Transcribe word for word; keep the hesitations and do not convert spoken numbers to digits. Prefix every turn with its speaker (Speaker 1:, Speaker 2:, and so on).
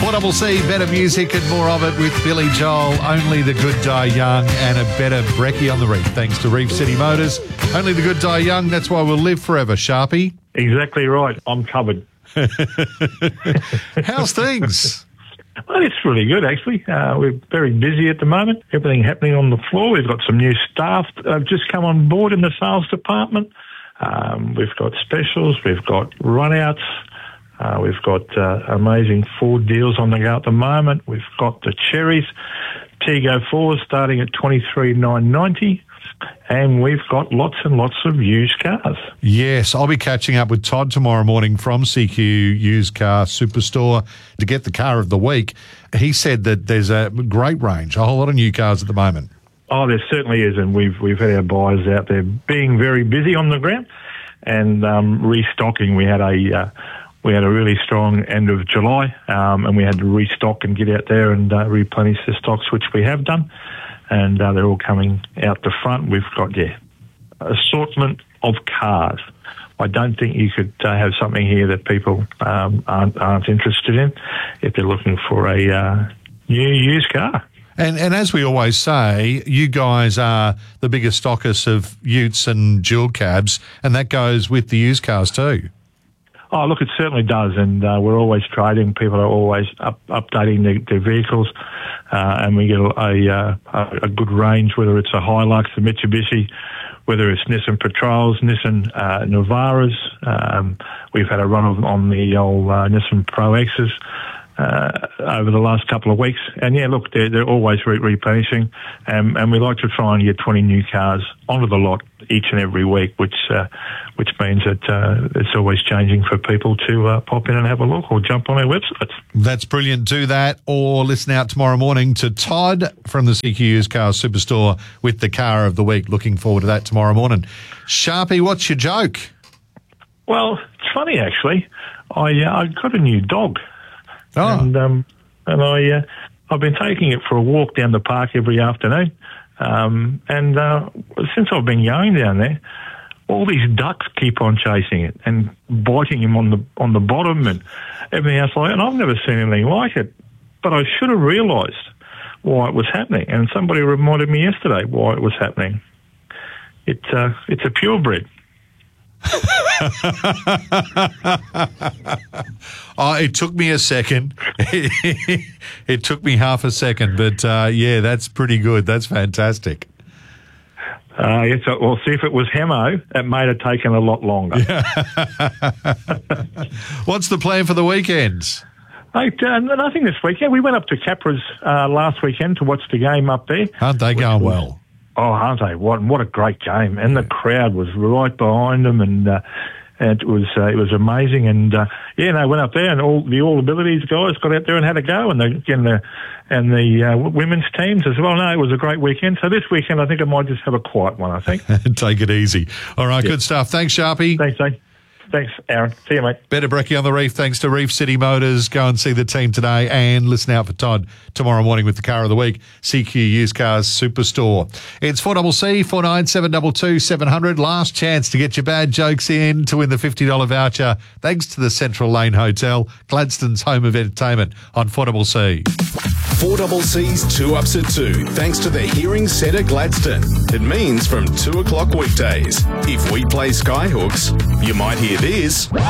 Speaker 1: four C C, better music and more of it with Billy Joel, Only the Good Die Young, and a better brekkie on the reef. Thanks to Reef City Motors. Only the good die young, that's why we'll live forever, Sharpie.
Speaker 2: Exactly right. I'm covered.
Speaker 1: How's things?
Speaker 2: Well, it's really good, actually. Uh, we're very busy at the moment. Everything happening on the floor. We've got some new staff that have just come on board in the sales department. Um, we've got specials. We've got run-outs. Uh, we've got uh, amazing Ford deals on the go at the moment. We've got the Cherries, Tego fours starting at twenty-three thousand nine hundred ninety dollars. And we've got lots and lots of used cars.
Speaker 1: Yes, I'll be catching up with Todd tomorrow morning from C Q Used Car Superstore to get the car of the week. He said that there's a great range, a whole lot of new cars at the moment.
Speaker 2: Oh, there certainly is, and we've we've had our buyers out there being very busy on the ground and um, restocking. We had a uh, we had a really strong end of July, um, and we had to restock and get out there and uh, replenish the stocks, which we have done. And uh, they're all coming out the front. We've got, yeah, assortment of cars. I don't think you could uh, have something here that people um, aren't, aren't interested in if they're looking for a uh, new used car.
Speaker 1: And and as we always say, you guys are the biggest stockists of utes and dual cabs, and that goes with the used cars too.
Speaker 2: Oh, look, it certainly does, and uh, we're always trading. People are always up, updating their, their vehicles, uh, and we get a, a, a good range, whether it's a Hilux, a Mitsubishi, whether it's Nissan Patrols, Nissan uh, Navaras. Um, we've had a run on, on the old uh, Nissan Pro X's uh, over the last couple of weeks. And, yeah, look, they're, they're always re- replenishing, um, and we like to try and get twenty new cars onto the lot each and every week, which uh, which means that uh, it's always changing for people to uh, pop in and have a look or jump on our websites.
Speaker 1: That's brilliant. Do that, or listen out tomorrow morning to Todd from the C Q Used Car Superstore with the car of the week. Looking forward to that tomorrow morning. Sharpie, what's your joke?
Speaker 2: Well, it's funny, actually. I uh, I got a new dog.
Speaker 1: Oh.
Speaker 2: And, um, and I, uh, I've been taking it for a walk down the park every afternoon. Um, and uh, since I've been going down there, all these ducks keep on chasing it and biting him on the on the bottom and everything else like that. And I've never seen anything like it. But I should have realised why it was happening. And somebody reminded me yesterday why it was happening. It, uh, it's a purebred.
Speaker 1: Oh, it took me a second. It took me half a second, but uh, yeah, that's pretty good. That's fantastic.
Speaker 2: Uh, yes, well, see, if it was Hemo, it may have taken a lot longer.
Speaker 1: What's the plan for the weekends?
Speaker 2: Hey, uh, nothing this weekend. We went up to Capra's uh, last weekend to watch the game up there.
Speaker 1: Aren't they going
Speaker 2: was,
Speaker 1: well?
Speaker 2: Oh, aren't they? What what a great game! And the crowd was right behind them, and uh, and it was uh, it was amazing. And uh, yeah, they went up there, and all the all abilities guys got out there and had a go, and the and the and the uh, women's teams as well. No, it was a great weekend. So this weekend, I think I might just have a quiet one. I think.
Speaker 1: Take it easy. All right, yeah. Good stuff. Thanks, Sharpie.
Speaker 2: Thanks, Dave. Thanks, Aaron. See you, mate.
Speaker 1: Better brekkie on the reef. Thanks to Reef City Motors. Go and see the team today and listen out for Todd tomorrow morning with the car of the week, C Q Used Cars Superstore. It's four C C, four nine seven two two seven zero zero. Last chance to get your bad jokes in to win the fifty dollars voucher thanks to the Central Lane Hotel, Gladstone's home of entertainment on four C C.
Speaker 3: four C C's Two Ups at Two, thanks to the Hearing Centre Gladstone. It means from two o'clock weekdays. If we play Skyhooks, you might hear this.